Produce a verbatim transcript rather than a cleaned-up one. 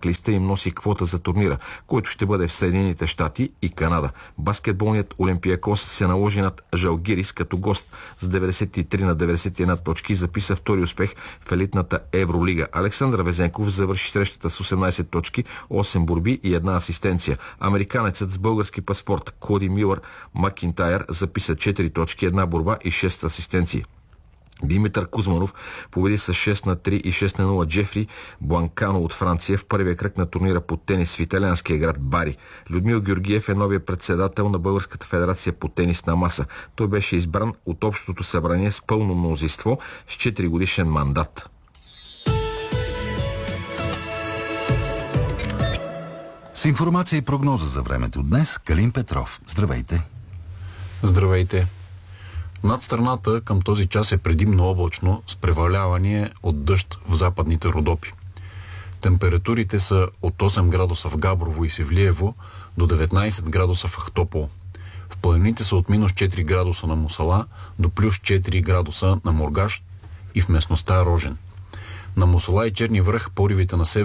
ранглиста им носи квота за турнира, който ще бъде в Съединените щати и Канада. Баскетболният Олимпиакос се наложи над Жалгирис като гост с деветдесет и три на деветдесет и една точки и записа втори успех в елитната Евролига. Александър Везенков завърши срещата с осемнадесет точки, осем борби и една асистенция. Американецът с български паспорт Коди Милър Макинтайр записа четири точки, една борба и шест асистенции. Димитър Кузманов победи с шест на три и шест на нула Джефри Бланкано от Франция в първия кръг на турнира по тенис в италианския град Бари. Людмил Георгиев е новия председател на Българската федерация по тенис на маса. Той беше избран от общото събрание с пълно мнозинство с четири годишен мандат. С информация и прогноза за времето днес Калин Петров. Здравейте! Здравейте! Над страната към този час е предимно облачно с преваляване от дъжд в западните Родопи. Температурите са от осем градуса в Габрово и Севлиево до деветнадесет градуса в Ахтопол. В планините са от минус четири градуса на Мусала до плюс четири градуса на Мургаш и в местността Рожен. На Мусала и Черни връх поривите на север